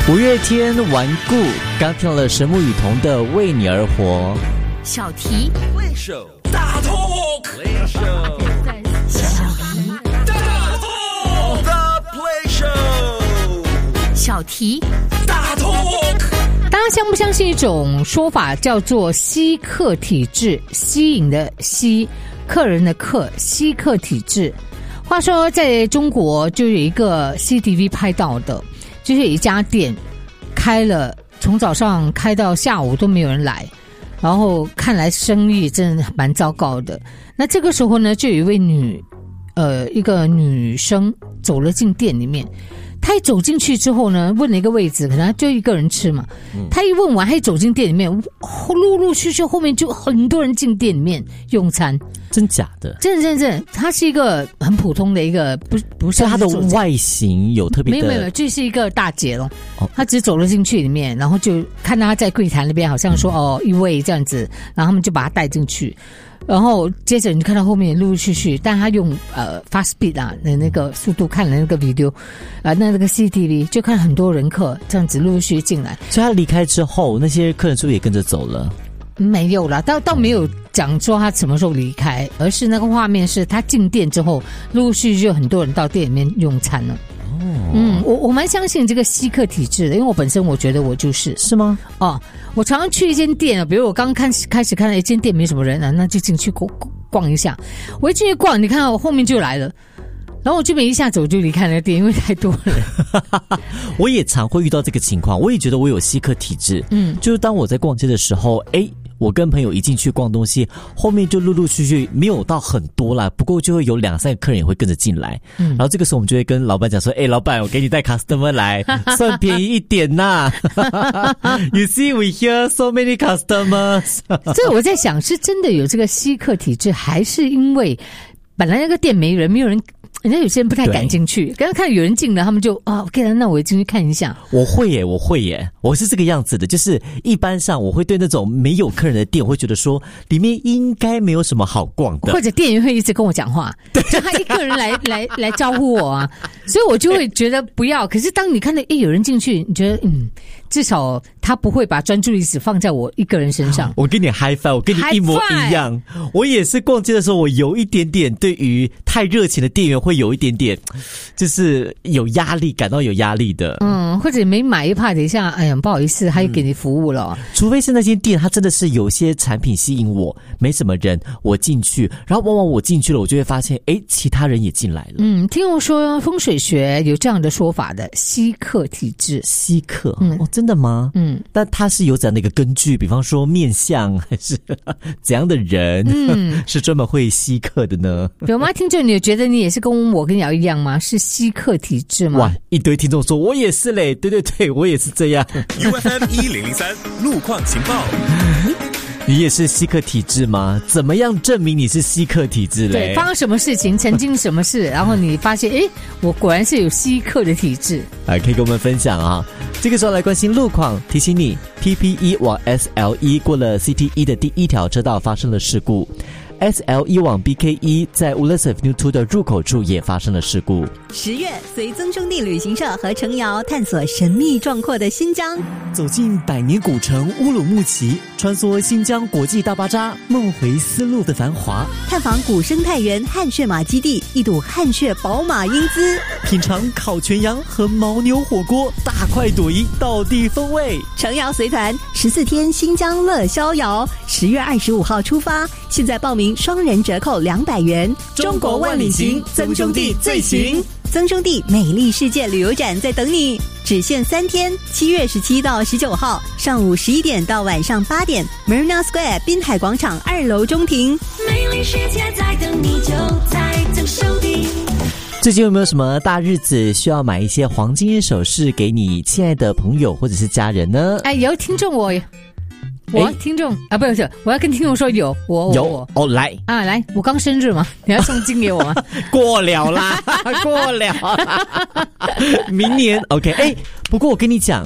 五月天顽固，刚听了神木雨桐的《为你而活》。 小题 Play Show 大 Talk，Play Show 小题大 Talk，The Play Show 小题大 Talk。 大家相不相信一种说法叫做吸客体质？吸引的吸，客人的客，吸客体质。话说在中国就有一个 CCTV 拍到的，就是有一家店开了，从早上开到下午都没有人来，然后看来生意真的蛮糟糕的。那这个时候呢，就有一位一个女生走了进店里面。他一走进去之后呢，问了一个位置，可能他就一个人吃嘛。他一问完，他一走进店里面，陆陆续续后面就很多人进店里面用餐。 真假的？ 真，他是一个很普通的一个，不是他的外形有特别的， 没有，这是一个大姐咯。他只走了进去里面，然后就看到他在柜台那边，好像说一位这样子，然后他们就把他带进去。然后接着你看到后面陆陆续续，但他用fast speed 啊的那个速度看了那个 video， 那个 CCTV 就看很多人客这样子陆陆续续进来。 所以他离开之后，那些客人是不是也跟着走了？ 没有啦，倒没有讲说他什么时候离开，而是那个画面是他进店之后，陆陆续续就很多人到店里面用餐了。我蛮相信这个吸客体质的，因为我本身我觉得我就是吗？ 我常常去一间店，比如我刚开始看到一间店没什么人啊，那就进去逛一下。我一进去逛，你看我后面就来了，然后我就没一下走就离开那个店，因为太多人。 我也常会遇到这个情况，我也觉得我有吸客体质。就是当我在逛街的时候，我跟朋友一进去逛东西，后面就陆陆续续没有到很多啦，不过就会有2-3个客人也会跟着进来。然后这个时候我们就会跟老板讲说，老板，我给你带 customer 来，算便宜一点呐。You see we here so many customers。 这我在想，是真的有这个吸客体质，还是因为本来那个店没有人，人家有些人不太敢进去，刚刚看有人进了，他们就OK 了，那我进去看一下。 我会耶，我是这个样子的，就是一般上我会对那种没有客人的店，我会觉得说里面应该没有什么好逛的， 或者店员会一直跟我讲话，就他一个人来招呼我啊，所以我就会觉得不要。可是当你看到有人进去，你觉得至少他不会把专注力只放在我一个人身上。 我跟你 high five， 我跟你一模一样。我也是逛街的时候，我有一点点对于太热情的店员会有一点点，就是有压力，感到有压力的。 或者没买一怕等一下，不好意思，他又给你服务了。 除非是那间店，它真的是有些产品吸引我，没什么人，我进去，然后往往我进去了，我就会发现，其他人也进来了。 听我说风水学有这样的说法的，吸客体质。 吸客，真的吗？但它是有怎样的一个根据？比方说面相，还是怎样的人，是专门会吸客的呢？ 有吗？听众，你有觉得你也是跟我跟瑶一样吗？是吸客体质吗？ 哇，一堆听众说我也是嘞，对，我也是这样。 UFM 1003路况情报。 你也是吸客体质吗？怎么样证明你是吸客体质嘞？ 对，发生什么事情，曾经什么事，然后你发现，我果然是有吸客的体质。 可以跟我们分享啊。这个时候来关心路况，提醒你 ，PPE 往 SLE 过了 CT1 的第1条车道发生了事故。SLE 往 BK1 在 Woodlands Avenue 2的入口处也发生了事故。 10月，随曾兄弟旅行社和程瑶探索神秘壮阔的新疆， 走进百年古城乌鲁木齐，穿梭新疆国际大巴扎，梦回丝路的繁华， 探访古生态园汗血马基地，一睹汗血宝马英姿， 品尝烤全羊和牦牛火锅，大快朵颐，道地风味。 程瑶随团14天新疆乐逍遥，10月25号出发，现在报名双人折扣200元。 中国万里行，曾兄弟最行。 曾兄弟美丽世界旅游展在等你，只限3天，7月17到19号，上午11点到晚上8点 ，Marina Square 滨海广场2楼中庭。 美丽世界在等你，就在曾兄弟。 最近有没有什么大日子需要买一些黄金首饰给你亲爱的朋友或者是家人呢？ 有听众听众不是，我要跟听众说有来来，我刚生日嘛，你要送金给我吗？ 过了啦，明年 OK。不过我跟你讲，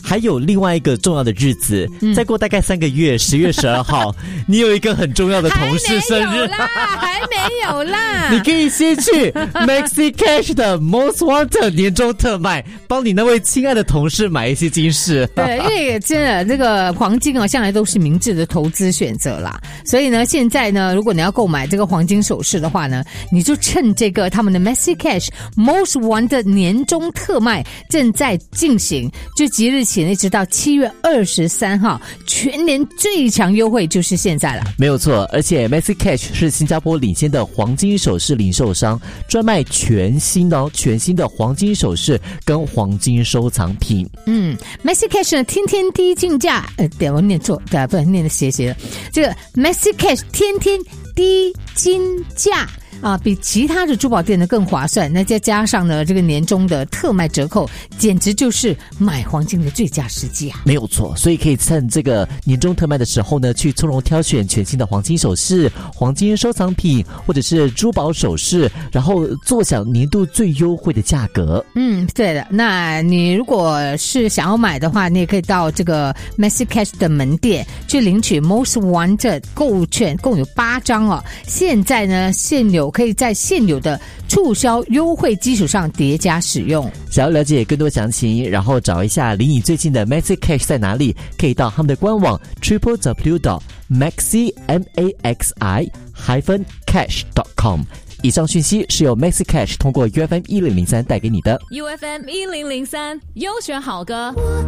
还有另外一个重要的日子，再过大概3个月，10月12号，你有一个很重要的同事生日， 还没有啦， 你可以先去 Maxi Cash 的 Most Wanted 年终特卖，帮你那位亲爱的同事买一些金饰。 对，因为真的这个黄金向来都是明智的投资选择啦，所以呢，现在呢，如果你要购买这个黄金首饰的话呢，你就趁这个他们的 Maxi Cash Most Wanted 年终特卖正在进行，就即日起一直到7月23号，全年最强优惠就是现在了。 没有错，而且 Maxi Cash 是新加坡领先的黄金首饰零售商，专卖全新的黄金首饰跟黄金收藏品。 Maxi Cash 呢，天天低进价，对，我念错，对，不然念的斜斜的。这个 Maxi Cash 天天低金价。比其他的珠宝店呢更划算，那再加上呢这个年终的特卖折扣，简直就是买黄金的最佳时机啊！ 没有错，所以可以趁这个年终特卖的时候呢，去从容挑选全新的黄金首饰、黄金收藏品或者是珠宝首饰，然后坐享年度最优惠的价格。 对的。那你如果是想要买的话，你也可以到这个 Maxi Cash 的门店去领取 Most Wanted 购物券，共有8张哦。现在呢，可以在现有的促销优惠基础上叠加使用。 想要了解更多详情，然后找一下离你最近的 Maxi Cash 在哪里，可以到他们的官网 www.maxi-cash.com。以上讯息是由 Maxi Cash 通过 UFM 1003带给你的。 UFM 1003优选好歌。